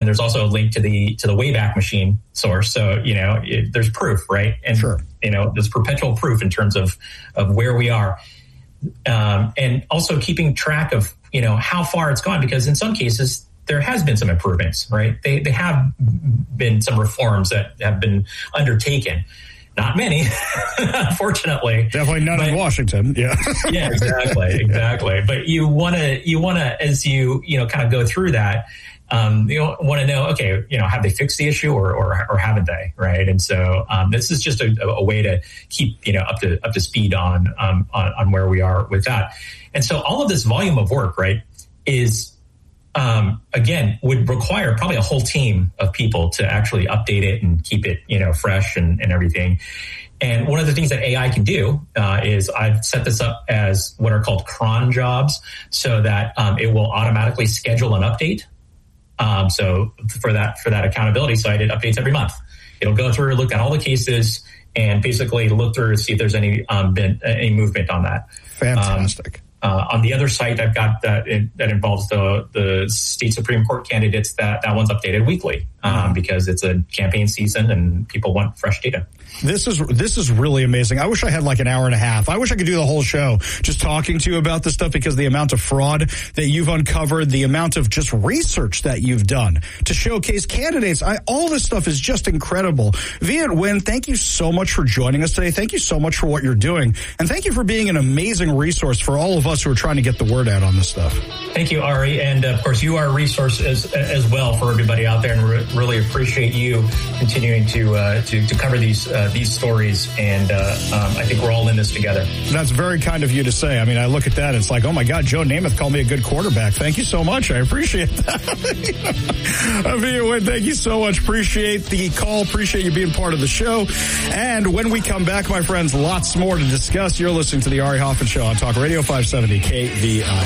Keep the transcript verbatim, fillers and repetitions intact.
there's also a link to the to the Wayback Machine source. So, you know, it, there's proof, right? And, sure. you know, there's perpetual proof in terms of, of where we are. Um, and also keeping track of, you know, how far it's gone, because in some cases there has been some improvements, right? They, they have been some reforms that have been undertaken. Not many, unfortunately. Definitely none but, in Washington. Yeah. yeah, exactly, exactly. But you want to, you want to, as you, you know, kind of go through that, um, you want to know, okay, you know, have they fixed the issue or, or, or haven't they, right? And so um, this is just a, a way to keep, you know, up to up to speed on, um, on on where we are with that. And so all of this volume of work, right, is. Um, again, would require probably a whole team of people to actually update it and keep it, you know, fresh and, and everything. And one of the things that A I can do uh, is I've set this up as what are called cron jobs, so that um, it will automatically schedule an update. Um, so for that for that accountability side, it updates every month. It'll go through, look at all the cases, and basically look through to see if there's any um, been any movement on that. Fantastic. Um, Uh, on the other site, I've got that in, that involves the the state Supreme Court candidates. That that one's updated weekly um, mm-hmm. because it's a campaign season and people want fresh data. This is this is really amazing. I wish I had like an hour and a half. I wish I could do the whole show just talking to you about this stuff, because the amount of fraud that you've uncovered, the amount of just research that you've done to showcase candidates, I, all this stuff is just incredible. Viet Nguyen, thank you so much for joining us today. Thank you so much for what you're doing, and thank you for being an amazing resource for all of us who are trying to get the word out on this stuff. Thank you, Ari, and of course you are a resource as as well for everybody out there, and re- really appreciate you continuing to uh, to to cover these. Uh, these stories, and uh, um, I think we're all in this together. That's very kind of you to say. I mean, I look at that, it's like, oh my God, Joe Namath called me a good quarterback. Thank you so much. I appreciate that. Viet Nguyen, thank you so much. Appreciate the call. Appreciate you being part of the show. And when we come back, my friends, lots more to discuss. You're listening to the Ari Hoffman Show on Talk Radio five seventy K V I.